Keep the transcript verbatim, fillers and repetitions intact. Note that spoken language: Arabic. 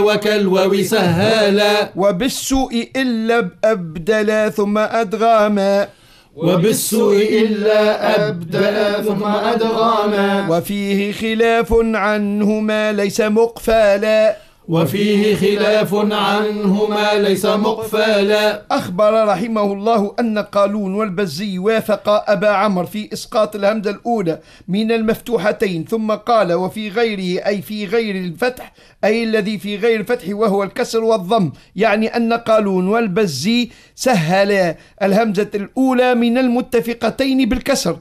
وكالواو سهالا وبالسوء إلا أبدلا ثم أدغاما وبالسوء إلا أبدلا ثم أدغاما وفيه خلاف عنهما ليس مقفالا وفيه خلاف عنهما ليس مقفالا. أخبر رحمه الله أن قالون والبزي وافق أبا عمرو في إسقاط الهمزة الأولى من المفتوحتين، ثم قال وفي غيره أي في غير الفتح، أي الذي في غير الفتح وهو الكسر والضم، يعني أن قالون والبزي سهلا الهمزة الأولى من المتفقتين بالكسر